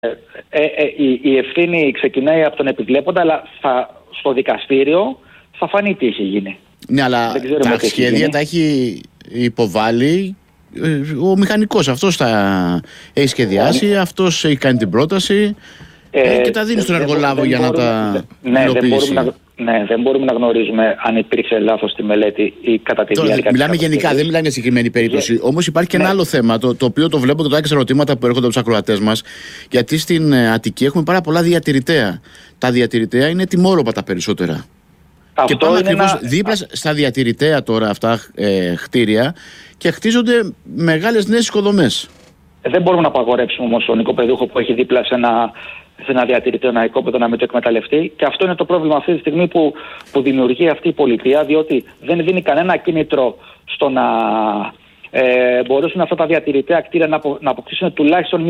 η ευθύνη ξεκινάει από τον επιβλέποντα, αλλά στο δικαστήριο θα φανεί τι έχει γίνει. Ναι, αλλά τα σχέδια τα έχει υποβάλει ο μηχανικός. Αυτός τα έχει σχεδιάσει, αυτός έχει κάνει την πρόταση και τα δίνει στον εργολάβο για να τα υλοποιήσει. Δεν μπορούμε να γνωρίζουμε αν υπήρξε λάθος στη μελέτη ή κατά τη διάρκεια. Μιλάμε γενικά, δεν μιλάμε για συγκεκριμένη περίπτωση. Όμως υπάρχει και ένα άλλο θέμα, το οποίο το βλέπω και το άκουσα ερωτήματα που έρχονται από τους ακροατές μας. Γιατί στην Αττική έχουμε πάρα πολλά διατηρητέα. Τα διατηρητέα είναι τιμόρροπα τα περισσότερα. Και πάμε ακριβώς δίπλα στα διατηρητέα τώρα αυτά κτίρια και χτίζονται μεγάλες νέες οικοδομές. Δεν μπορούμε να απαγορέψουμε όμως τον οικοπεδούχο που έχει δίπλα σε ένα διατηρηταίο, ένα οικόπεδο, να μην το εκμεταλλευτεί. Και αυτό είναι το πρόβλημα αυτή τη στιγμή που δημιουργεί αυτή η πολιτεία, διότι δεν δίνει κανένα κίνητρο στο να μπορέσουν αυτά τα διατηρηταία κτίρια να αποκτήσουν τουλάχιστον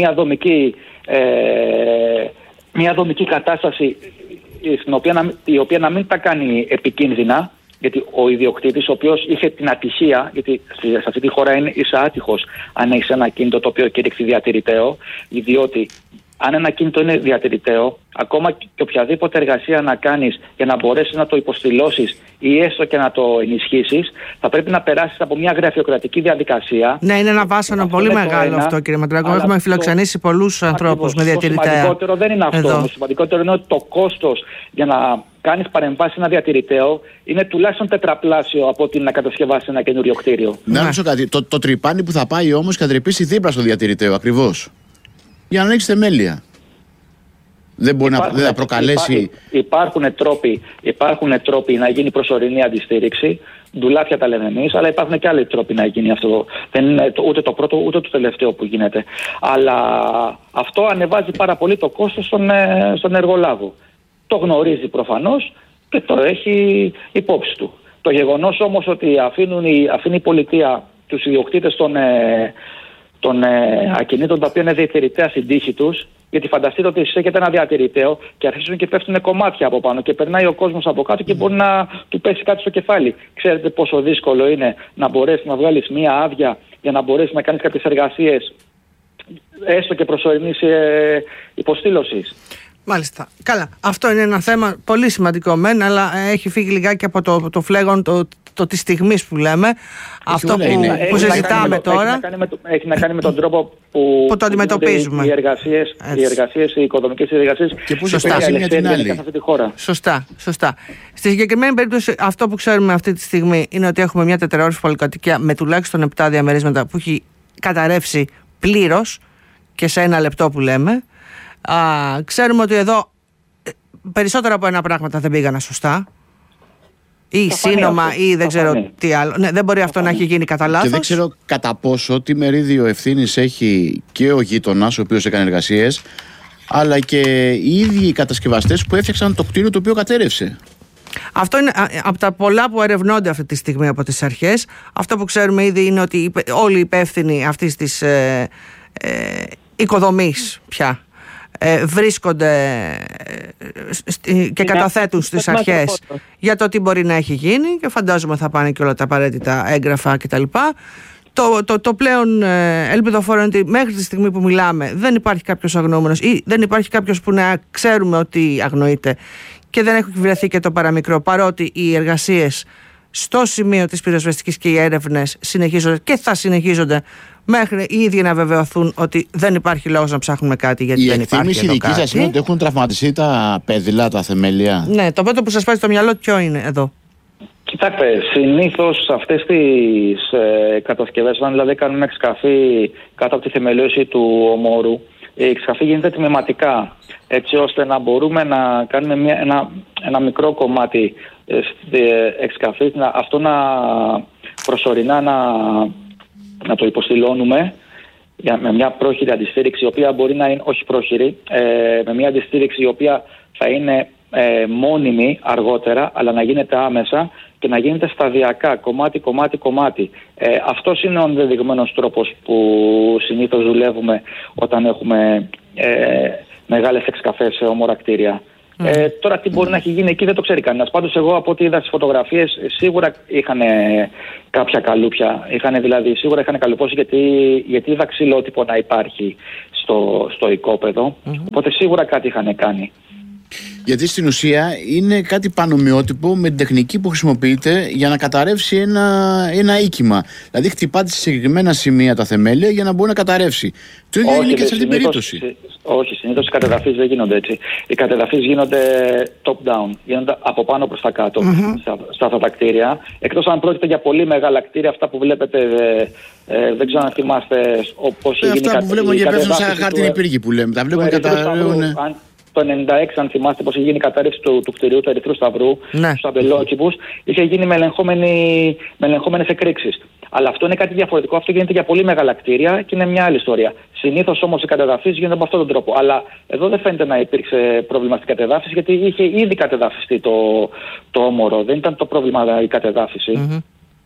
μια δομική κατάσταση η οποία να μην τα κάνει επικίνδυνα, γιατί ο ιδιοκτήτης, ο οποίος είχε την ατυχία, γιατί σε αυτή τη χώρα είσαι άτυχος αν έχεις ένα κίνητο το οποίο κηρύξει διατηρηταίο, διότι αν ένα κίνητο είναι διατηρηταίο, ακόμα και οποιαδήποτε εργασία να κάνεις για να μπορέσεις να το υποστηλώσεις ή έστω και να το ενισχύσεις, θα πρέπει να περάσεις από μια γραφειοκρατική διαδικασία. Ναι, είναι ένα βάσανο πολύ μεγάλο αυτό, κύριε Μαντράκο. Έχουμε φιλοξενήσει πολλούς ανθρώπους με διατηρηταία. Το σημαντικότερο δεν είναι αυτό. Το σημαντικότερο είναι ότι το κόστος για να κάνεις παρεμβάσεις σε ένα διατηρηταίο είναι τουλάχιστον τετραπλάσιο από ότι να κατασκευάσεις ένα καινούριο κτίριο. Να ρωτήσω κάτι. Το τρυπάνι που θα πάει όμως και θα τρυπήσει δίπλα στο διατηρηταίο ακριβώς, για να ανοίξει θεμέλια. Δεν μπορεί να προκαλέσει. Υπάρχουν τρόποι να γίνει προσωρινή αντιστήριξη. Ντουλάπια τα λέμε εμείς, αλλά υπάρχουν και άλλοι τρόποι να γίνει αυτό. Δεν είναι ούτε το πρώτο ούτε το τελευταίο που γίνεται. Αλλά αυτό ανεβάζει πάρα πολύ το κόστος στον εργολάβο. Το γνωρίζει προφανώς και το έχει υπόψη του. Το γεγονός όμως ότι αφήνει η πολιτεία τους ιδιοκτήτες των ακινήτων τα οποία είναι διατηρητέα στην τύχη τους, γιατί φανταστείτε ότι εσείς έχετε ένα διατηρηταίο και αρχίζουν και πέφτουν κομμάτια από πάνω και περνάει ο κόσμος από κάτω και μπορεί να του πέσει κάτι στο κεφάλι. Ξέρετε πόσο δύσκολο είναι να μπορέσεις να βγάλεις μία άδεια για να μπορέσεις να κάνεις κάποιες εργασίες, έστω και προσωρινής υποστήλωσης. Μάλιστα. Καλά. Αυτό είναι ένα θέμα πολύ σημαντικό μεν, αλλά έχει φύγει λιγάκι από το φλέγον τη στιγμή που λέμε. Αυτό που συζητάμε τώρα. Έχει να κάνει με τον τρόπο που το αντιμετωπίζουμε. Οι οικοδομικές εργασίες και πού στάσει μια την άλλη. Σωστά. Στη συγκεκριμένη περίπτωση, αυτό που ξέρουμε αυτή τη στιγμή είναι ότι έχουμε μια τετραόροφη πολυκατοικία με τουλάχιστον 7 διαμερίσματα που έχει καταρρεύσει πλήρως και σε ένα λεπτό που λέμε. Ξέρουμε ότι εδώ περισσότερα από ένα πράγματα δεν πήγαν σωστά ή σύνομα ή δεν ξέρω τι άλλο. Ναι, δεν μπορεί αυτό να έχει γίνει κατά λάθος. Και δεν ξέρω κατά πόσο τι μερίδιο ευθύνης έχει και ο γείτονας ο οποίος έκανε εργασίες, αλλά και οι ίδιοι οι κατασκευαστές που έφτιαξαν το κτίριο το οποίο κατέρευσε. Αυτό είναι από τα πολλά που ερευνώνται αυτή τη στιγμή από τις αρχές. Αυτό που ξέρουμε ήδη είναι ότι όλοι οι υπεύθυνοι αυτής της οικοδομής πια βρίσκονται και καταθέτουν στις αρχές για το τι μπορεί να έχει γίνει και φαντάζομαι θα πάνε και όλα τα απαραίτητα έγγραφα κτλ. Το πλέον ελπιδοφόρο είναι ότι μέχρι τη στιγμή που μιλάμε δεν υπάρχει κάποιος αγνοούμενος ή δεν υπάρχει κάποιος που να ξέρουμε ότι αγνοείται και δεν έχει βρεθεί και το παραμικρό, παρότι οι εργασίες στο σημείο της πυροσβεστικής και οι έρευνες συνεχίζονται και θα συνεχίζονται μέχρι οι ίδιοι να βεβαιωθούν ότι δεν υπάρχει λόγος να ψάχνουμε κάτι, γιατί δεν υπάρχει. Η εκτίμηση δική σας είναι ότι έχουν τραυματιστεί τα πέδιλα, τα θεμέλια? Ναι, το πρώτο που σας πάει στο μυαλό ποιο είναι εδώ? Κοιτάξτε, συνήθως αυτές τις κατασκευές, αν δηλαδή κάνουμε εξκαφή κάτω από τη θεμελίωση του ομόρου, η εξκαφή γίνεται τμηματικά, έτσι ώστε να μπορούμε να κάνουμε ένα μικρό κομμάτι εξκαφής, αυτό να προσωρινά να το υποστηλώνουμε με μια πρόχειρη αντιστήριξη, η οποία μπορεί να είναι όχι πρόχειρη, με μια αντιστήριξη η οποία θα είναι μόνιμη αργότερα, αλλά να γίνεται άμεσα και να γίνεται σταδιακά, κομμάτι. Αυτός είναι ο ενδεδειγμένος τρόπος που συνήθως δουλεύουμε όταν έχουμε μεγάλες εξκαφές σε όμορα κτίρια. Τώρα τι μπορεί να έχει γίνει εκεί δεν το ξέρει κανένας. Πάντως εγώ από ό,τι είδα στις φωτογραφίες σίγουρα είχαν κάποια καλούπια. Σίγουρα είχαν καλουπώσει γιατί είδα ξυλότυπο να υπάρχει στο οικόπεδο. Οπότε σίγουρα κάτι είχαν κάνει. Γιατί στην ουσία είναι κάτι πανομοιότυπο με την τεχνική που χρησιμοποιείται για να καταρρεύσει ένα οίκημα. Δηλαδή χτυπάτε σε συγκεκριμένα σημεία τα θεμέλια για να μπορεί να καταρρεύσει. Το ίδιο είναι και σε αυτήν την περίπτωση. Όχι, συνήθως οι κατεδαφίσεις δεν γίνονται έτσι. Οι κατεδαφίσεις γίνονται top-down, γίνονται από πάνω προς τα κάτω στα αυτά τα κτίρια. Εκτός αν πρόκειται για πολύ μεγάλα κτίρια, αυτά που βλέπετε, δεν ξέρω αν θυμάστε πώς γίνει. Αυτά που βλέπουμε και πέφτουν σαν χάρτινη πύργη που λέμε. Τα βλέπουμε καταρρεύουν. Το 1996, αν θυμάστε πώς είχε γίνει η κατάρρευση του κτηρίου του Ερυθρού Σταυρού, στους αμπελόκηπους, είχε γίνει με ελεγχόμενες εκρήξεις. Αλλά αυτό είναι κάτι διαφορετικό. Αυτό γίνεται για πολύ μεγάλα κτίρια και είναι μια άλλη ιστορία. Συνήθως όμως οι κατεδαφίσεις γίνονται με αυτόν τον τρόπο. Αλλά εδώ δεν φαίνεται να υπήρξε πρόβλημα στην κατεδάφιση, γιατί είχε ήδη κατεδαφιστεί το όμορο. Δεν ήταν το πρόβλημα η κατεδάφιση.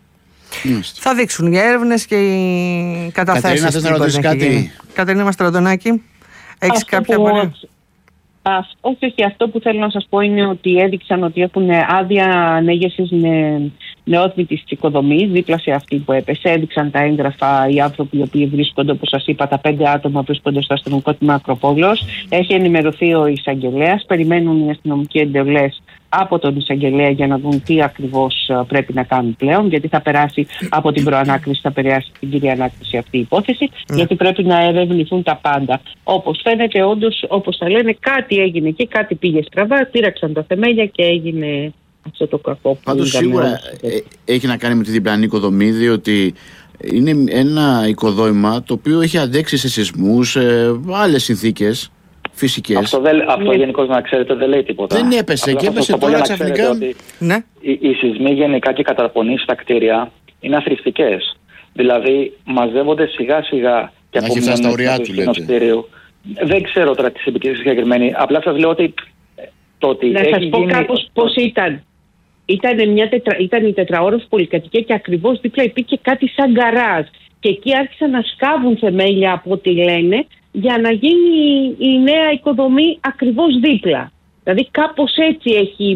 Θα δείξουν οι έρευνες και οι καταθέσεις. Κατερίνα, θες να ρωτήσεις κάτι? Κατερίνα Μαστραντονάκη, έχεις κάποια απορία? Όχι, αυτό που θέλω να σας πω είναι ότι έδειξαν ότι έχουν άδεια ανέγερσης νεότμητης οικοδομής δίπλα σε αυτή που έπεσε. Έδειξαν τα έγγραφα οι άνθρωποι οι οποίοι βρίσκονται, όπως σας είπα, τα 5 άτομα βρίσκονται στο αστυνομικό τμήμα Ακροπόλεως. Έχει ενημερωθεί ο εισαγγελέας. Περιμένουν οι αστυνομικοί εντολές από τον εισαγγελέα για να δουν τι ακριβώς πρέπει να κάνουν πλέον, γιατί θα περάσει από την προανάκριση, θα περάσει στην κυρία ανάκριση αυτή η υπόθεση, γιατί πρέπει να ερευνηθούν τα πάντα. Όπως φαίνεται, όντως, όπως τα λένε, κάτι έγινε και κάτι πήγε στραβά, τήραξαν τα θεμέλια και έγινε αυτό το κακό που πάντως σίγουρα έχει να κάνει με τη διπλανή οικοδομή, διότι είναι ένα οικοδόμημα το οποίο έχει αντέξει σε σεισμούς, άλλες συνθήκες φυσικές. Αυτό γενικώς να ξέρετε δεν λέει τίποτα. Δεν έπεσε και έπεσε τώρα ξαφνικά. Ναι. Οι σεισμοί γενικά και οι καταρροπονήσεις στα κτίρια είναι αθρηστικές. Δηλαδή μαζεύονται σιγά σιγά και απομείνουν στο κτίριο. Δεν ξέρω τώρα τι συγκεκριμένη. Απλά σας λέω ότι το ότι να σας πω κάπως πώς ήταν. Ήταν η τετραόροφη πολυκατοικία και ακριβώς δίπλα υπήρχε κάτι σαν γκαράζ. Και εκεί άρχισαν να σκάβουν θεμέλια από ό,τι λένε, για να γίνει η νέα οικοδομή ακριβώς δίπλα. Δηλαδή κάπως έτσι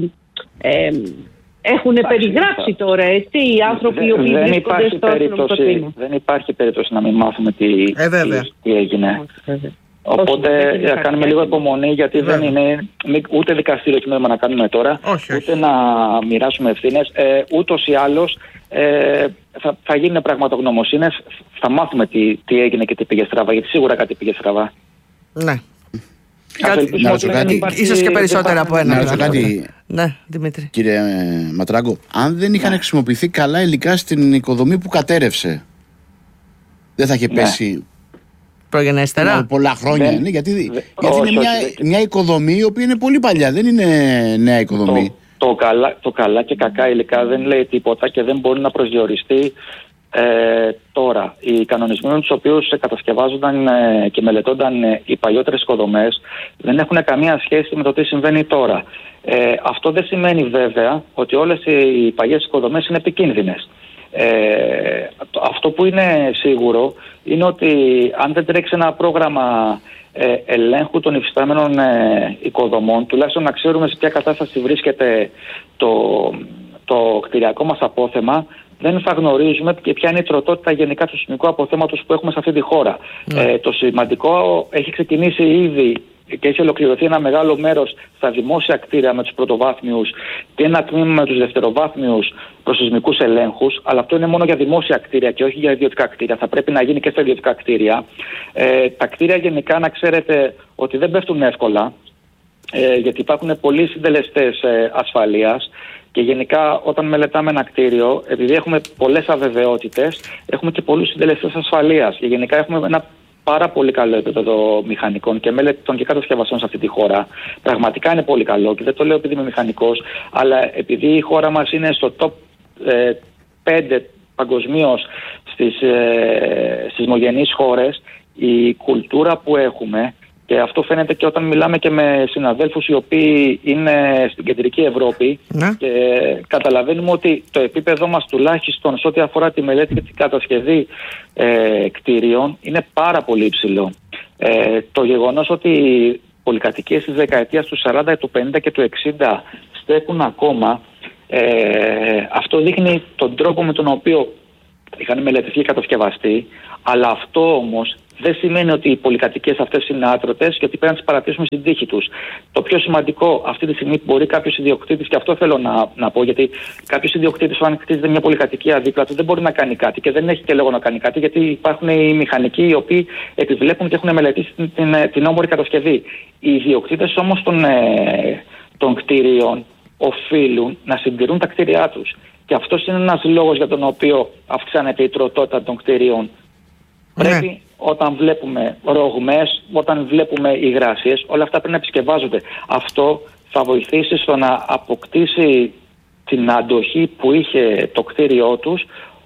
έχουν περιγράψει τώρα οι άνθρωποι οι οποίοι βρίσκονται στο αστυνομικό τμήμα. Δεν υπάρχει περίπτωση να μην μάθουμε τι έγινε. Οπότε θα κάνουμε λίγο υπομονή, γιατί δεν είναι ούτε δικαστήριο κείμενο να κάνουμε τώρα, ούτε να μοιράσουμε ευθύνες. Ούτως ή άλλως θα γίνουν πραγματογνωμοσύνες, θα μάθουμε τι έγινε και τι πήγε στραβά, γιατί σίγουρα κάτι πήγε στραβά. Ναι. Ίσως και περισσότερα από ένα. Να ρωτήσω κάτι, ναι, Δημήτρη. Κύριε Ματράγκο, αν δεν είχαν χρησιμοποιηθεί καλά υλικά στην οικοδομή που κατέρευσε, δεν θα είχε πέσει προγενέστερα πολλά χρόνια? Γιατί είναι μια οικοδομή η οποία είναι πολύ παλιά, δεν είναι νέα οικοδομή. Το καλά και κακά υλικά δεν λέει τίποτα και δεν μπορεί να προσδιοριστεί τώρα. Οι κανονισμοί με τους οποίους κατασκευάζονταν και μελετώνταν οι παλιότερες οικοδομές δεν έχουν καμία σχέση με το τι συμβαίνει τώρα. Αυτό δεν σημαίνει βέβαια ότι όλες οι παλιές οικοδομές είναι επικίνδυνες. Αυτό που είναι σίγουρο είναι ότι αν δεν τρέξει ένα πρόγραμμα ελέγχου των υφιστάμενων οικοδομών, τουλάχιστον να ξέρουμε σε ποια κατάσταση βρίσκεται το κτηριακό μας απόθεμα, δεν θα γνωρίζουμε και ποια είναι η τροτότητα γενικά του σεισμικού αποθέματος που έχουμε σε αυτή τη χώρα. Το σημαντικό έχει ξεκινήσει ήδη και έχει ολοκληρωθεί ένα μεγάλο μέρος στα δημόσια κτίρια με τους πρωτοβάθμιους και ένα τμήμα με τους δευτεροβάθμιους προσεισμικούς ελέγχους, αλλά αυτό είναι μόνο για δημόσια κτίρια και όχι για ιδιωτικά κτίρια. Θα πρέπει να γίνει και στα ιδιωτικά κτίρια. Τα κτίρια γενικά να ξέρετε ότι δεν πέφτουν εύκολα, γιατί υπάρχουν πολλοί συντελεστές ασφαλείας. Και γενικά όταν μελετάμε ένα κτίριο, επειδή έχουμε πολλές αβεβαιότητες, έχουμε και πολλούς συντελεστές ασφαλείας. Και γενικά έχουμε ένα πάρα πολύ καλό επίπεδο μηχανικών και μελετών και κατασκευαστών σε αυτή τη χώρα. Πραγματικά είναι πολύ καλό και δεν το λέω επειδή είμαι μηχανικός, αλλά επειδή η χώρα μας είναι στο top 5 παγκοσμίως στις σεισμογενείς χώρες, η κουλτούρα που έχουμε, και αυτό φαίνεται και όταν μιλάμε και με συναδέλφους οι οποίοι είναι στην κεντρική Ευρώπη, και καταλαβαίνουμε ότι το επίπεδο μας τουλάχιστον σε ό,τι αφορά τη μελέτη και την κατασκευή κτίριων είναι πάρα πολύ υψηλό. Το γεγονός ότι πολυκατοικίες της δεκαετίας του 40, του 50 και του 60 στέκουν ακόμα, αυτό δείχνει τον τρόπο με τον οποίο είχαν μελετηθεί και κατασκευαστεί, αλλά αυτό όμως δεν σημαίνει ότι οι πολυκατοικίες αυτές είναι άτρωτες και ότι πρέπει να τις παρατήσουμε στην τύχη τους. Το πιο σημαντικό αυτή τη στιγμή μπορεί κάποιος ιδιοκτήτης, και αυτό θέλω να πω, γιατί κάποιος ιδιοκτήτης, αν κτίζεται μια πολυκατοικία δίπλα του, δεν μπορεί να κάνει κάτι και δεν έχει και λόγο να κάνει κάτι, γιατί υπάρχουν οι μηχανικοί οι οποίοι επιβλέπουν και έχουν μελετήσει την όμορφη κατασκευή. Οι ιδιοκτήτες όμως των κτίριων οφείλουν να συντηρούν τα κτίρια τους. Και αυτός είναι ένας λόγος για τον οποίο αυξάνεται η τροτότητα των κτίριων. Πρέπει όταν βλέπουμε ρογμές, όταν βλέπουμε υγρασίες, όλα αυτά πρέπει να επισκευάζονται. Αυτό θα βοηθήσει στο να αποκτήσει την αντοχή που είχε το κτίριό τους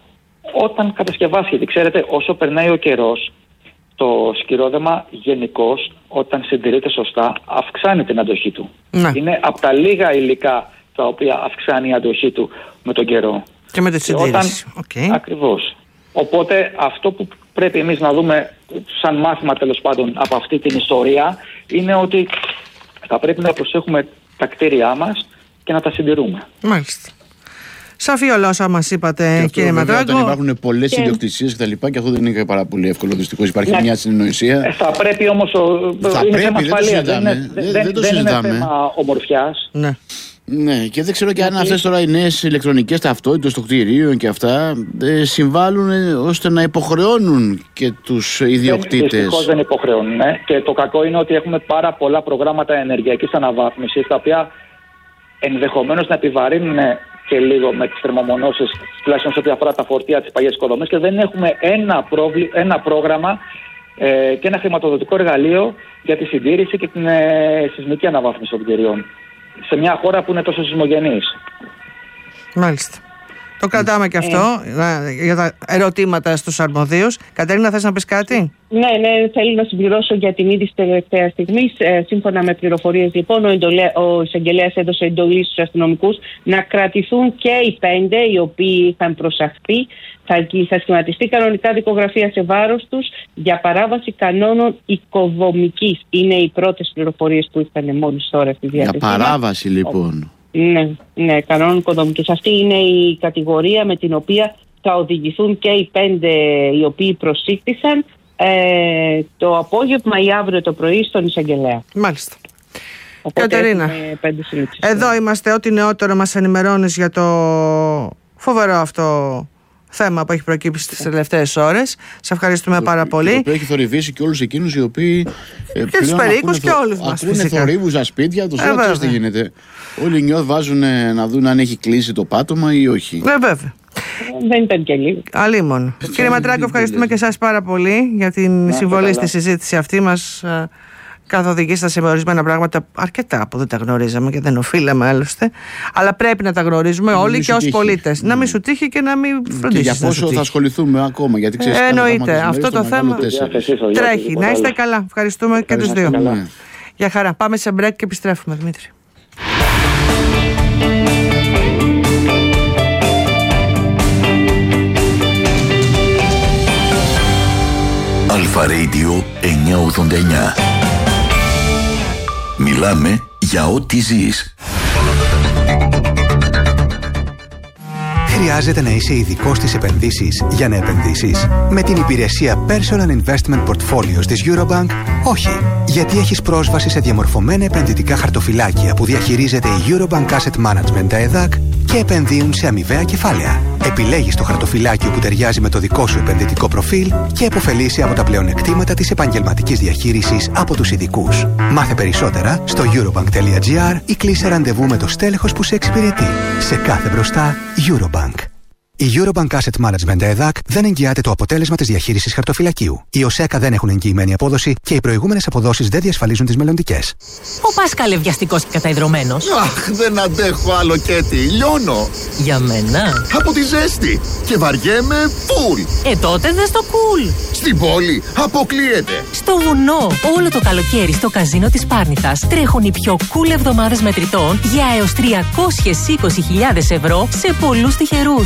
όταν κατασκευάστηκε. Ξέρετε, όσο περνάει ο καιρός, το σκυρόδεμα γενικώς, όταν συντηρείται σωστά, αυξάνει την αντοχή του. Είναι από τα λίγα υλικά τα οποία αυξάνει η αντοχή του με τον καιρό. Και με τη συντήρηση. Ακριβώς. Οπότε αυτό που πρέπει εμείς να δούμε σαν μάθημα τέλος πάντων από αυτή την ιστορία είναι ότι θα πρέπει να προσέχουμε τα κτίρια μας και να τα συντηρούμε. Μάλιστα. Σαφή όλα όσα μας είπατε, κύριε Ματράγκο. Όταν υπάρχουν πολλές ιδιοκτησίες και τα λοιπά, και αυτό δεν είναι πάρα πολύ εύκολο. Δυστυχώς υπάρχει μια συνεννοησία. Θα πρέπει όμως. Είναι θέμα ασφαλείας. Δεν το συζητάμε. Είναι θέμα ομορφιάς. Ναι, και δεν ξέρω και αν αυτές τώρα οι νέες ηλεκτρονικές ταυτότητες των κτηρίων και αυτά συμβάλλουν ώστε να υποχρεώνουν και τους ιδιοκτήτες. Δυστυχώς δεν υποχρεώνουν. Και το κακό είναι ότι έχουμε πάρα πολλά προγράμματα ενεργειακής αναβάθμισης, τα οποία ενδεχομένως να επιβαρύνουν και λίγο με τις θερμομονώσεις, τουλάχιστον σε ό,τι αφορά τα φορτία της παλιές οικοδομής, και δεν έχουμε ένα πρόγραμμα και ένα χρηματοδοτικό εργαλείο για τη συντήρηση και την σεισμική αναβάθμιση των κτηριών σε μια χώρα που είναι τόσο σεισμογενής. Μάλιστα. Το κρατάμε και αυτό για τα ερωτήματα στους αρμοδίους. Κατερίνα, θες να πεις κάτι? Ναι, θέλω να συμπληρώσω για την είδηση τελευταία στιγμή. Σύμφωνα με πληροφορίες, λοιπόν, ο εισαγγελέας έδωσε εντολή στους αστυνομικούς να κρατηθούν και οι 5 οι οποίοι είχαν προσαχθεί. Θα σχηματιστεί κανονικά δικογραφία σε βάρος τους για παράβαση κανόνων οικοδομικής. Είναι οι πρώτες πληροφορίες που ήρθαν μόλις τώρα στη διάθεση. Για παράβαση, λοιπόν. Ναι, κανόνων οικοδομικής. Αυτή είναι η κατηγορία με την οποία θα οδηγηθούν και οι 5 οι οποίοι προσήχθησαν το απόγευμα ή αύριο το πρωί στον εισαγγελέα. Μάλιστα. Κατερίνα, εδώ είμαστε. Ό,τι νεότερο μας ενημερώνεις για το φοβερό αυτό θέμα που έχει προκύψει τις τελευταίες ώρες. Σε ευχαριστούμε πάρα πολύ. Το οποίο έχει θορυβήσει και όλους εκείνους οι οποίοι. Και τους περίοικους και όλους μας. Ακούνε θορύβους στα σπίτια τους. Δεν τι γίνεται. Όλοι βάζουν να δουν αν έχει κλείσει το πάτωμα ή όχι. Βέβαια. Δεν ήταν και λίγο. Αλίμονο. Κύριε Ματράγκο, ευχαριστούμε και εσάς πάρα πολύ για την συμβολή στη συζήτηση αυτή. Μας καθοδηγήσατε σε ορισμένα πράγματα αρκετά που δεν τα γνωρίζαμε και δεν οφείλαμε άλλωστε. Αλλά πρέπει να τα γνωρίζουμε όλοι και ως πολίτες. Να μην σου τύχει και να μην φροντίσεις. Και για πόσο θα ασχοληθούμε ακόμα. Γιατί ξέρεις, εννοείται. Αυτό το θέμα τρέχει. Να είστε καλά. Ευχαριστούμε και τους δύο. Για χαρά. Πάμε σε break και επιστρέφουμε, Δημήτρη. Αλφα Radio 989. Μιλάμε για ό,τι ζεις. Χρειάζεται να είσαι ειδικός στις επενδύσεις για να επενδύσεις? Με την υπηρεσία Personal Investment Portfolios της Eurobank, όχι. Γιατί έχεις πρόσβαση σε διαμορφωμένα επενδυτικά χαρτοφυλάκια που διαχειρίζεται η Eurobank Asset Management, τα ΕΔΑΚ, και επενδύουν σε αμοιβαία κεφάλαια. Επιλέγεις το χαρτοφυλάκιο που ταιριάζει με το δικό σου επενδυτικό προφίλ και επωφελείσαι από τα πλεονεκτήματα της επαγγελματικής διαχείρισης από τους ειδικούς. Μάθε περισσότερα στο eurobank.gr ή κλείσε ραντεβού με το στέλεχος που σε εξυπηρετεί. Σε κάθε μπροστά, Eurobank. Η Eurobank Asset Management ΕΔΑΚ δεν εγγυάται το αποτέλεσμα της διαχείρισης χαρτοφυλακίου. Οι ΟΣΕΚΑ δεν έχουν εγγυημένη απόδοση και οι προηγούμενες αποδόσεις δεν διασφαλίζουν τις μελλοντικές. Ο Πάσκαλ βιαστικός και καταϊδρωμένος. Αχ, δεν αντέχω άλλο Κέτι. Λιώνω. Για μένα. Από τη ζέστη. Και βαριέμαι φουλ. Τότε δες το cool. Στην πόλη αποκλείεται. Στο βουνό. Όλο το καλοκαίρι στο καζίνο της Πάρνηθας τρέχουν οι πιο cool εβδομάδες μετρητών για έως 320.000 ευρώ σε πολλούς τυχερούς. Κάθε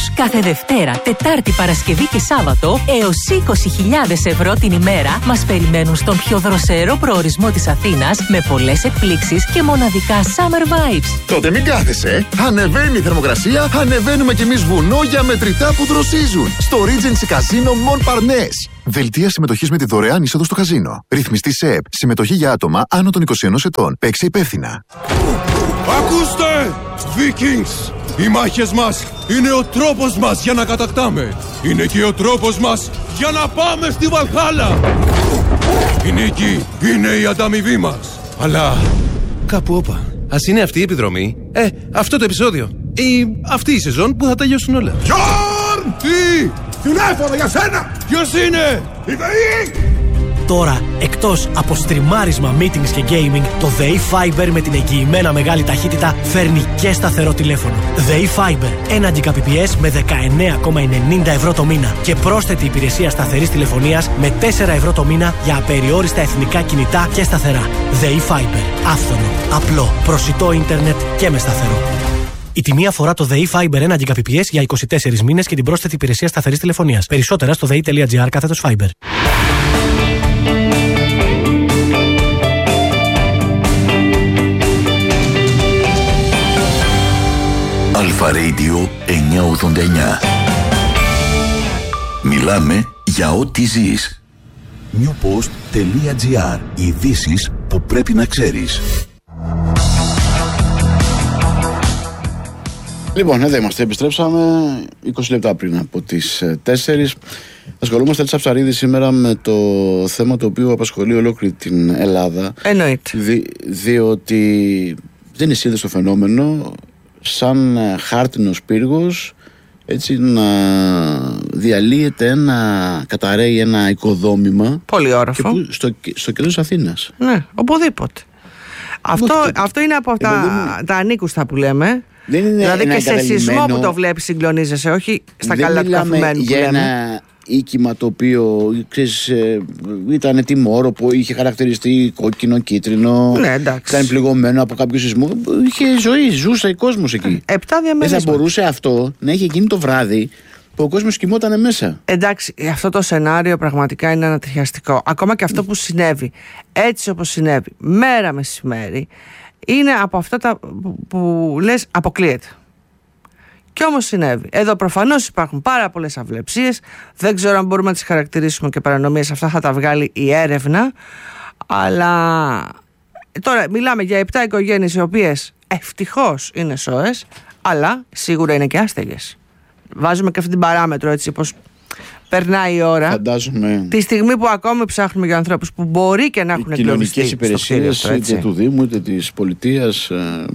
Δευτέρα, Τετάρτη, Παρασκευή και Σάββατο έως 20.000 ευρώ την ημέρα μας περιμένουν στον πιο δροσερό προορισμό της Αθήνας με πολλές εκπλήξεις και μοναδικά summer vibes. Τότε μην κάθεσαι. Ανεβαίνει η θερμοκρασία, ανεβαίνουμε κι εμείς βουνό για μετρητά που δροσίζουν. Στο Regency Casino Montparnasse. Δελτία συμμετοχής με τη δωρεάν είσοδο στο καζίνο. Ρυθμιστή ΣΕΠ. Συμμετοχή για άτομα άνω των 21 ετών. Παίξε υπεύθυνα. Ακούστε! Vikings! Οι μάχες μας είναι ο τρόπος μας για να κατακτάμε. Είναι και ο τρόπος μας για να πάμε στη Βαλχάλα. Η νίκη είναι η ανταμοιβή μας. Αλλά κάπου όπα. Ας είναι αυτή η επιδρομή, αυτό το επεισόδιο ή αυτή η σεζόν που θα τελειώσουν όλα. Γιόρν! Τι! Τηλέφωνο για σένα! Ποιος είναι? Η ΔΕΗ! Τώρα, εκτός από στριμάρισμα, meetings και gaming, το ΔΕΗ Fiber με την εγγυημένα μεγάλη ταχύτητα φέρνει και σταθερό τηλέφωνο. ΔΕΗ Fiber, 1 Gbps με 19,90 ευρώ το μήνα και πρόσθετη υπηρεσία σταθερής τηλεφωνίας με 4 ευρώ το μήνα για απεριόριστα εθνικά κινητά και σταθερά. ΔΕΗ Fiber, άφθονο, απλό, προσιτό ίντερνετ και με σταθερό. Η τιμή αφορά το ΔΕΗ Fiber 1 Gbps για 24 μήνες και την πρόσθετη υπηρεσία σταθερής τηλεφωνίας. Περισσότερα στο dei.gr/Fiber. Αλφα Radio 989. Μιλάμε για ό,τι ζεις. newpost.gr. Ειδήσεις που πρέπει να ξέρεις. Λοιπόν, εδώ είμαστε. Επιστρέψαμε 20 λεπτά πριν από τις 4. Ασχολούμαστε, Ελίτσα Ψαρίδη, σήμερα με το θέμα το οποίο απασχολεί ολόκληρη την Ελλάδα. Εννοείται. Διότι δεν εισήλθε στο φαινόμενο σαν χάρτινος πύργος, έτσι να διαλύεται καταραίει ένα οικοδόμημα. Πολύ όροφο. Στο κέντρο της Αθήνας. Ναι, οπουδήποτε. Αυτό είναι από τα ανήκουστα που λέμε. Δεν είναι δηλαδή και σε σεισμό που το βλέπεις συγκλονίζεσαι, όχι στα καλά του καθουμένου που λέμε. Ένα οίκημα το οποίο ήταν τιμόρροπο, είχε χαρακτηριστεί κόκκινο, κίτρινο. Ναι, εντάξει. Ήταν πληγωμένο από κάποιο σεισμό. Είχε ζωή, ζούσε κόσμος εκεί. 7 διαμερίσματα. Δεν θα μπορούσε αυτό να είχε γίνει το βράδυ που ο κόσμος κοιμόταν μέσα. Εντάξει, αυτό το σενάριο πραγματικά είναι ανατριχιαστικό. Ακόμα και αυτό που συνέβη, έτσι όπως συνέβη, μέρα μεσημέρι, είναι από αυτά τα που λες αποκλείεται. Κι όμως συνέβη. Εδώ προφανώς υπάρχουν πάρα πολλές αυλεψίες. Δεν ξέρω αν μπορούμε να τις χαρακτηρίσουμε και παρανομίες. Αυτά θα τα βγάλει η έρευνα. Αλλά τώρα μιλάμε για 7 οικογένειες οι οποίες ευτυχώς είναι σώες, αλλά σίγουρα είναι και άστεγες. Βάζουμε και αυτή την παράμετρο, έτσι πως περνάει η ώρα. Φαντάζομαι. Τη στιγμή που ακόμη ψάχνουμε για ανθρώπους που μπορεί και να έχουν εγκλωβιστεί. Οι κοινωνικές υπηρεσίες είτε του Δήμου είτε της πολιτείας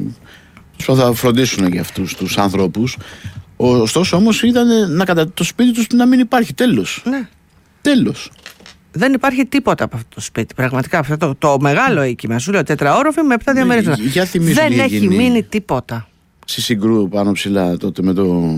θα φροντίσουν για αυτούς τους άνθρωπους. Ωστόσο όμως ήταν το σπίτι τους να μην υπάρχει. Τέλος. Ναι. Τέλος. Δεν υπάρχει τίποτα από αυτό το σπίτι. Πραγματικά αυτό το μεγάλο οίκημα, σου λέω, τετραόροφη με 7 διαμερίσματα. Δεν έχει μείνει τίποτα. Στη Συγκρού πάνω ψηλά τότε με το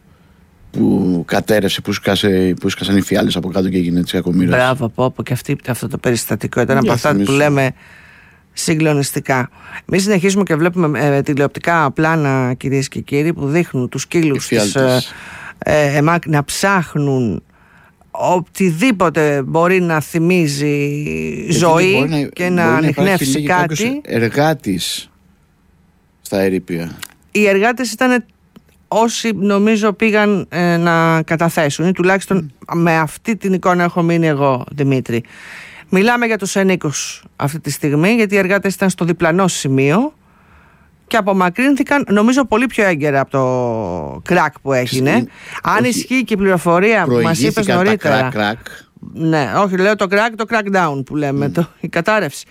που κατέρευσε, που σκάσαν οι φιάλες από κάτω και έγινε έτσι κακομοίρας. Μπράβο, πω και αυτό το περιστατικό ήταν από αυτά που λέμε συγκλονιστικά. Εμείς συνεχίζουμε και βλέπουμε τηλεοπτικά πλάνα, κυρίες και κύριοι, που δείχνουν τους σκύλους της ΕΜΑΚ να ψάχνουν οτιδήποτε μπορεί να θυμίζει ζωή και να ανιχνεύσει κάτι. Εργάτης στα ερείπια. Οι εργάτες ήταν όσοι νομίζω πήγαν να καταθέσουν, ή τουλάχιστον με αυτή την εικόνα έχω μείνει εγώ, Δημήτρη. Μιλάμε για τους ενίκους αυτή τη στιγμή, γιατί οι εργάτες ήταν στο διπλανό σημείο και απομακρύνθηκαν νομίζω πολύ πιο έγκαιρα από το κρακ που έγινε. Αν ισχύει και η πληροφορία που μας είπες νωρίτερα. Ναι, όχι, λέω το crackdown που λέμε, η κατάρρευση.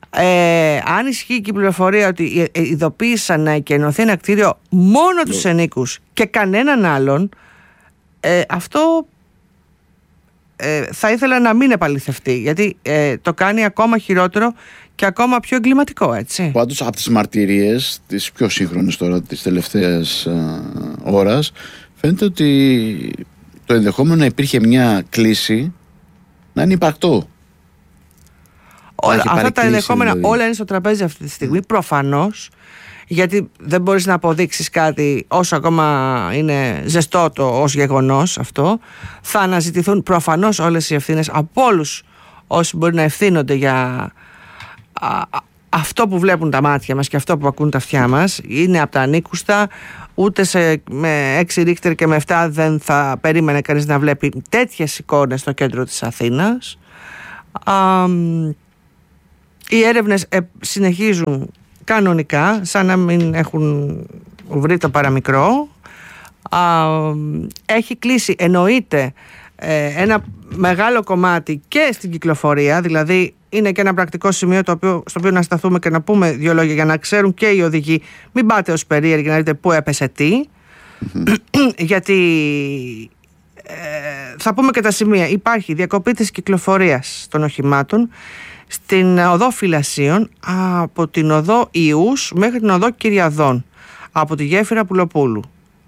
Αν ισχύει και η πληροφορία ότι ειδοποίησαν να εκενωθεί ένα κτίριο μόνο τους ενίκους και κανέναν άλλον, αυτό θα ήθελα να μην επαληθευτεί, γιατί το κάνει ακόμα χειρότερο και ακόμα πιο εγκληματικό, έτσι. Πάντως από τις μαρτυρίες, τις πιο σύγχρονες τώρα της τελευταίας ώρας, φαίνεται ότι το ενδεχόμενο να υπήρχε μια κλίση να είναι υπαρκτό. Αυτά τα ενδεχόμενα δηλαδή. Όλα είναι στο τραπέζι αυτή τη στιγμή. Προφανώς γιατί δεν μπορείς να αποδείξεις κάτι όσο ακόμα είναι ζεστό το ως γεγονός αυτό. Θα αναζητηθούν προφανώς όλες οι ευθύνες από όλους όσοι μπορεί να ευθύνονται για αυτό που βλέπουν τα μάτια μας και αυτό που ακούν τα αυτιά μας. Είναι από τα ανήκουστα. Ούτε με 6 ρίχτερ και με 7 δεν θα περίμενε κανείς να βλέπει τέτοιες εικόνες στο κέντρο της Αθήνας. Οι έρευνες συνεχίζουν κανονικά, σαν να μην έχουν βρει το παραμικρό. Έχει κλείσει, εννοείται, ένα μεγάλο κομμάτι και στην κυκλοφορία, δηλαδή είναι και ένα πρακτικό σημείο στο οποίο να σταθούμε και να πούμε δύο λόγια για να ξέρουν και οι οδηγοί. Μην πάτε ως περίεργοι να δείτε πού έπεσε τι, γιατί θα πούμε και τα σημεία. Υπάρχει διακοπή της κυκλοφορίας των οχημάτων στην οδό Φυλασίων, από την οδό Ιούς μέχρι την οδό Κυριαδών, από τη γέφυρα Πουλοπούλου.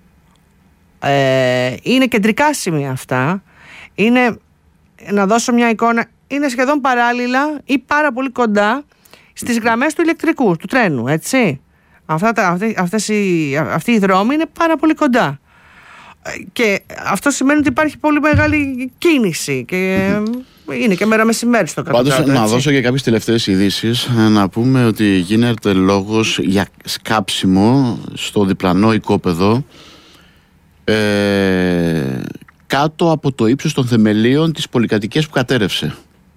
Είναι κεντρικά σημεία αυτά. Είναι, να δώσω μια εικόνα, είναι σχεδόν παράλληλα ή πάρα πολύ κοντά στις γραμμές του ηλεκτρικού, του τρένου, έτσι. Αυτή η δρόμη είναι πάρα πολύ κοντά. Και αυτό σημαίνει ότι υπάρχει πολύ μεγάλη κίνηση και είναι και μέρα μεσημέρι στο κάτω-κάτω. Πάντως να δώσω και κάποιες τελευταίες ειδήσεις. Να πούμε ότι γίνεται λόγος για σκάψιμο στο διπλανό οικόπεδο κάτω από το ύψος των θεμελίων της πολυκατοικίας που κατέρευσε.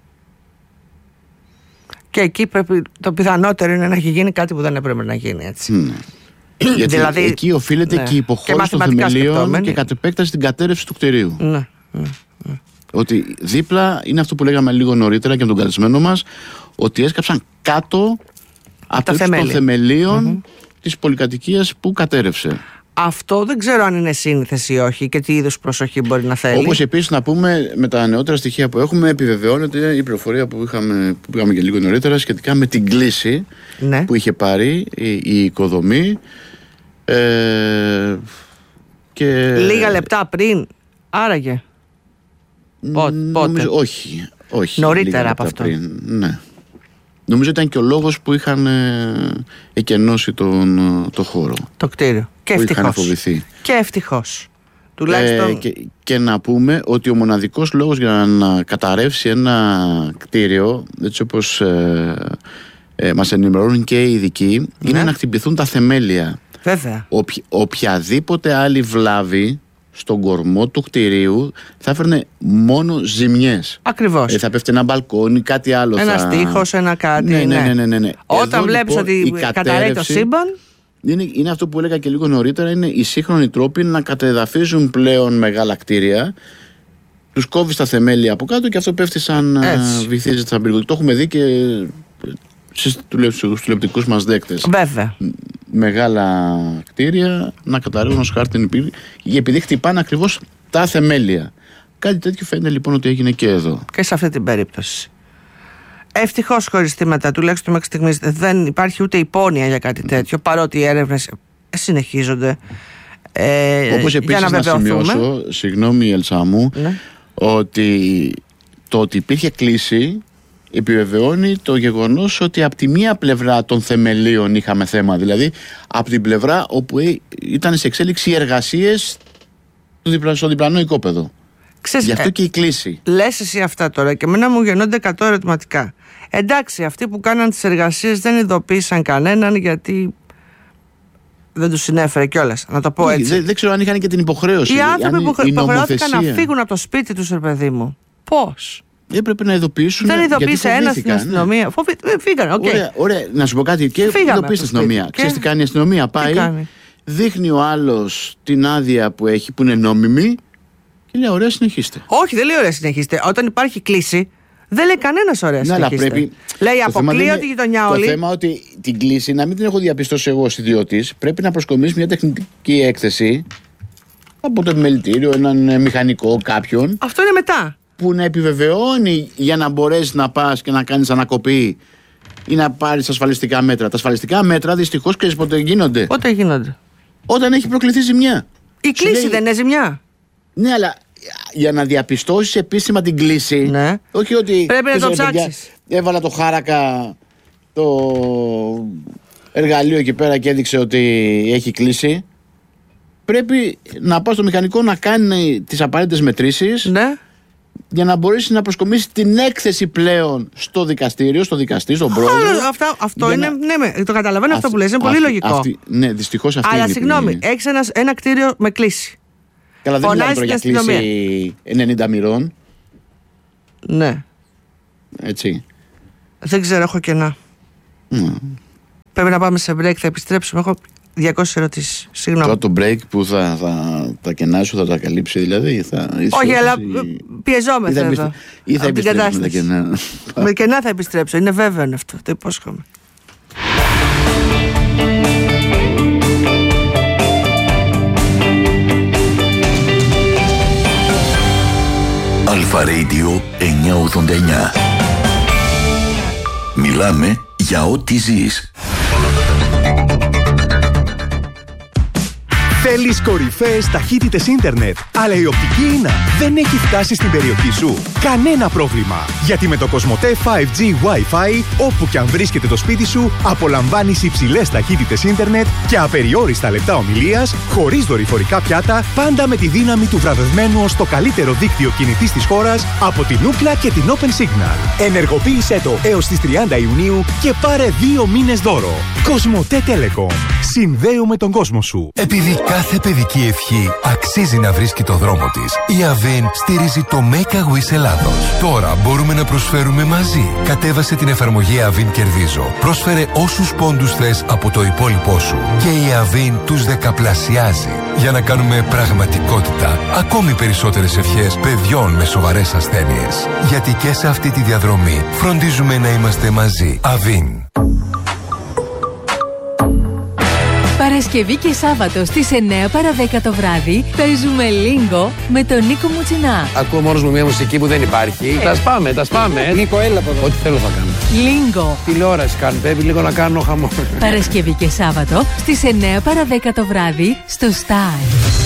Και εκεί το πιθανότερο είναι να έχει γίνει κάτι που δεν έπρεπε να γίνει, έτσι. Ναι. Γιατί δηλαδή, εκεί οφείλεται και η υποχώρηση των θεμελίων και κατ' επέκταση την κατέρευση του κτηρίου. Ναι. Ότι δίπλα είναι αυτό που λέγαμε λίγο νωρίτερα και με τον καλεσμένο μας, ότι έσκαψαν κάτω από το ύψος των θεμελίων της πολυκατοικίας που κατέρευσε. Αυτό δεν ξέρω αν είναι σύνθεση ή όχι και τι είδους προσοχή μπορεί να θέλει. Όπως επίσης να πούμε, με τα νεότερα στοιχεία που έχουμε, επιβεβαιώνεται η πληροφορία που πήγαμε και λίγο νωρίτερα σχετικά με την κλίση που είχε πάρει η οικοδομή. Και... Λίγα λεπτά πριν, άραγε. Πότε? Νομίζω, όχι. Νωρίτερα από αυτό. Πριν, ναι. Νομίζω ήταν και ο λόγος που είχαν εκενώσει το χώρο. Το κτίριο. Και ευτυχώς. Και ευτυχώς. Τουλάχιστον... Και να πούμε ότι ο μοναδικός λόγος για να καταρρεύσει ένα κτίριο, έτσι όπως μας ενημερώνουν και οι ειδικοί, είναι να χτυπηθούν τα θεμέλια. Βέβαια. Οποιαδήποτε άλλη βλάβη στον κορμό του κτηρίου θα έφερνε μόνο ζημιές. Ακριβώς. Θα πέφτει ένα μπαλκόνι, κάτι άλλο. Ένα στίχος, ένα κάτι. Ναι. Όταν βλέπεις ότι καταραίει το σύμπαν. Είναι αυτό που έλεγα και λίγο νωρίτερα, είναι οι σύγχρονοι τρόποι να κατεδαφίζουν πλέον μεγάλα κτίρια. Τους κόβεις τα θεμέλια από κάτω και αυτό πέφτει σαν βυθίζεται σαν πύργο. Το έχουμε δει και στους τηλεοπτικούς μας δέκτες. Βέβαια. Μεγάλα κτίρια να καταρρεύουν ως χάρτινη πύργη, επειδή χτυπάνε ακριβώς τα θεμέλια. Κάτι τέτοιο φαίνεται λοιπόν ότι έγινε και εδώ. Και σε αυτή την περίπτωση. Ευτυχώς χωρίς θύματα, τουλάχιστον μέχρι στιγμής δεν υπάρχει ούτε υπόνοια για κάτι τέτοιο, παρότι οι έρευνες συνεχίζονται. Όπως επίσης να σημειώσω, συγγνώμη Ελσά μου, ότι το ότι υπήρχε κλίση επιβεβαιώνει το γεγονός ότι από τη μία πλευρά των θεμελίων είχαμε θέμα, δηλαδή από την πλευρά όπου ήταν σε εξέλιξη οι εργασίες στο διπλανό οικόπεδο. Γι' αυτό και η κλίση. Λες εσύ αυτά τώρα και εμένα μου γεννώνται 100 ερωτηματικά. Εντάξει, αυτοί που κάναν τις εργασίες δεν ειδοποίησαν κανέναν γιατί δεν τους συνέφερε κιόλας. Να το πω έτσι. Δεν ξέρω αν είχαν και την υποχρέωση. Οι άνθρωποι που υποχρεώθηκαν να φύγουν από το σπίτι τους, ρε παιδί μου. Πώς? Έπρεπε να ειδοποιήσουν. Δεν ειδοποίησε ένας στην αστυνομία. Φύγανε, οκ. Ωραία, να σου πω κάτι. Και ειδοποίησε την αστυνομία. Ξέρεις τι κάνει η αστυνομία? Πάει, δείχνει ο άλλος την άδεια που έχει, που είναι νόμιμη, και λέει ωραία, συνεχίστε. Όχι, δεν λέει ωραία, συνεχίστε. Όταν υπάρχει κλίση, δεν λέει κανένας ωραία, συνεχίστε. Πρέπει... Λέει αποκλείω τη γειτονιά όλη. Το θέμα ότι την κλίση να μην την έχω διαπιστώσει εγώ ως ιδιώτης, πρέπει να προσκομίσει μια τεχνική έκθεση από το επιμελητήριο, έναν μηχανικό, κάποιον. Αυτό είναι μετά. Που να επιβεβαιώνει για να μπορέσει να πας και να κάνεις ανακοπή ή να πάρεις ασφαλιστικά μέτρα. Τα ασφαλιστικά μέτρα δυστυχώς ξέρεις πότε γίνονται? Πότε γίνονται? Όταν έχει προκληθεί ζημιά. Η κλίση δεν είναι ζημιά? Ναι, αλλά για να διαπιστώσεις επίσημα την κλίση. Ναι. Όχι ότι. Πρέπει να το ψάξεις. Έβαλα το χάρακα εργαλείο εκεί πέρα και έδειξε ότι έχει κλείσει, πρέπει να πάω στο μηχανικό να κάνει τις απαραίτητες μετρήσεις, ναι, για να μπορέσει να προσκομίσει την έκθεση πλέον στο δικαστήριο, στον δικαστή, στον πρόεδρο. Αυτό είναι. Ναι, το καταλαβαίνω αυτό που λες, είναι πολύ λογικό. Ναι, δυστυχώς αυτή αλλά είναι. συγγνώμη, έχεις ένα κτίριο με κλίση. Καλά, δεν μιλάμε τώρα για κλίση 90 μοιρών. Ναι. Έτσι. Δεν ξέρω, έχω κενά. Πρέπει να πάμε σε break, θα επιστρέψουμε. Έχω 200 ερωτήσεις. Συγγνώμη. Τώρα το break που τα κενά σου θα τα καλύψει, δηλαδή. Όχι, αλλά πιεζόμεθα εδώ. Ή θα επιστρέψουμε τα κενά. Με κενά θα επιστρέψω. Είναι βέβαιο αυτό. Το υπόσχομαι. Αλφα Radio 989. Μιλάμε για ό,τι ζεις. Θέλεις κορυφαίες ταχύτητες ίντερνετ, αλλά η οπτική ίνα δεν έχει φτάσει στην περιοχή σου? Κανένα πρόβλημα, γιατί με το Κοσμοτέ 5G Wi-Fi, όπου και αν βρίσκεται το σπίτι σου, απολαμβάνεις υψηλές ταχύτητες ίντερνετ και απεριόριστα λεπτά ομιλίας, χωρίς δορυφορικά πιάτα, πάντα με τη δύναμη του βραβευμένου ως το καλύτερο δίκτυο κινητής της χώρας από την Ookla και την Open Signal. Ενεργοποίησέ το έως τις 30 Ιουνίου και πάρε 2 μήνες δώρο. Κοσμοτέ Telecom. Συνδέουμε τον κόσμο σου. Επειδή κάθε παιδική ευχή αξίζει να βρίσκει το δρόμο της, η Avin στηρίζει το Make a Wish Ελλάδος. Τώρα μπορούμε να προσφέρουμε μαζί. Κατέβασε την εφαρμογή Avin Κερδίζω. Πρόσφερε όσους πόντους θες από το υπόλοιπό σου και η Avin τους δεκαπλασιάζει για να κάνουμε πραγματικότητα ακόμη περισσότερες ευχές παιδιών με σοβαρές ασθένειες. Γιατί και σε αυτή τη διαδρομή φροντίζουμε να είμαστε μαζί. Avin. Παρασκευή και Σάββατο στις 9 παρα 10 το βράδυ παίζουμε Λίγκο με τον Νίκο Μουτσινά. Ακούω μόνος μου μια μουσική που δεν υπάρχει. Τα σπάμε. Νίκο, έλα από εδώ. Ό,τι θέλω θα κάνω. Λίγκο. Τηλεόραση κάνω, πρέπει λίγο να κάνω χαμό. Παρασκευή και Σάββατο στις 9 παρα 10 το βράδυ στο Star.